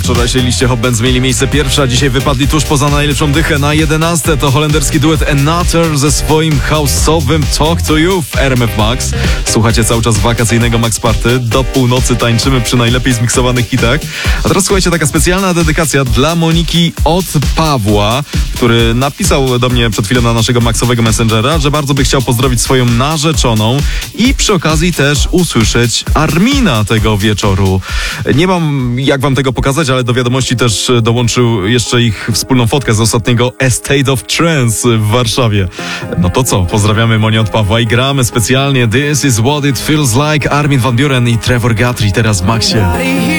wczorajszej liście Hot Bands mieli miejsce pierwsze, a dzisiaj wypadli tuż poza najlepszą dychę. Na 11 to holenderski duet Another ze swoim house'owym Talk to You w RMF Max. Słuchacie cały czas wakacyjnego Max Party. Do północy tańczymy przy najlepiej zmiksowanych hitach. A teraz słuchajcie, taka specjalna dedykacja dla Moniki od Pawła, który napisał do mnie przed chwilą na naszego Maxowego Messengera, że bardzo by chciał pozdrowić swoją narzeczoną i przy okazji też usłyszeć Armina tego wieczoru. Nie mam jak wam tego pokazać, ale do wiadomości też dołączył jeszcze ich wspólną fotkę z ostatniego Estate of Trance w Warszawie. No to co, pozdrawiamy Monię od Pawła i gramy specjalnie This is what it feels like, Armin van Buuren i Trevor Guthrie teraz w Maxie.